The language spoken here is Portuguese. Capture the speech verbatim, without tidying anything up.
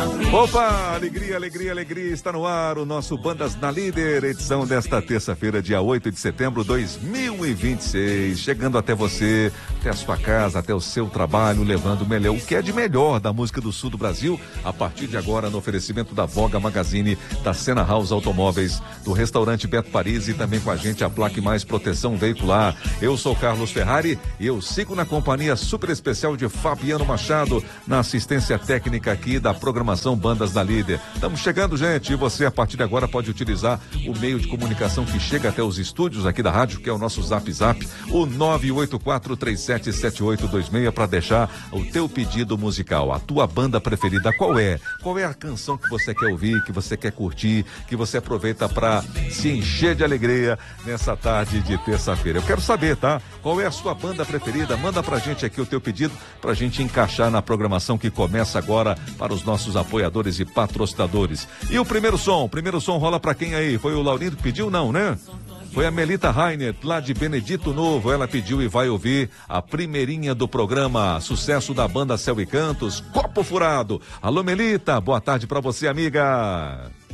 Opa, alegria, alegria, alegria, está no ar o nosso Bandas na Líder, edição desta terça-feira, dia oito de setembro de dois mil e vinte e seis, chegando até você, até a sua casa, até o seu trabalho, levando o melhor, o que é de melhor da música do sul do Brasil, a partir de agora no oferecimento da Voga Magazine, da Sena House Automóveis, do restaurante Beto Paris e também com a gente a Plaque Mais Proteção Veicular. Eu sou Carlos Ferrari e eu sigo na companhia super especial de Fabiano Machado, na assistência técnica aqui da programação Bandas da Líder. Estamos chegando, gente, e você a partir de agora pode utilizar o meio de comunicação que chega até os estúdios aqui da rádio, que é o nosso Zap Zap, o nove oito quatro, três sete sete oito dois seis, para deixar o teu pedido musical, a tua banda preferida, qual é? Qual é a canção que você quer ouvir, que você quer curtir, que você aproveita para se encher de alegria nessa tarde de terça-feira? Eu quero saber, tá? Qual é a sua banda preferida? Manda pra gente aqui o teu pedido pra gente encaixar na programação que começa agora para os nossos apoiadores e patrocinadores. E o primeiro som, o primeiro som rola pra quem aí? Foi o Laurindo que pediu? Não, né? Foi a Melita Rainer, lá de Benedito Novo. Ela pediu e vai ouvir a primeirinha do programa, sucesso da banda Céu e Cantos, Copo Furado. Alô, Melita, boa tarde pra você, amiga.